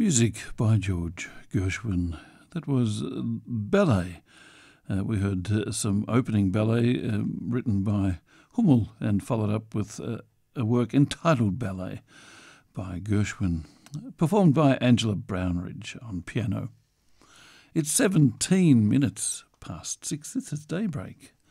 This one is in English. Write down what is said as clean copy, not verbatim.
Music by George Gershwin. That was ballet. We heard some opening ballet written by Hummel and followed up with a work entitled Ballet by Gershwin, performed by Angela Brownridge on piano. It's 17 minutes past 6. This is Daybreak.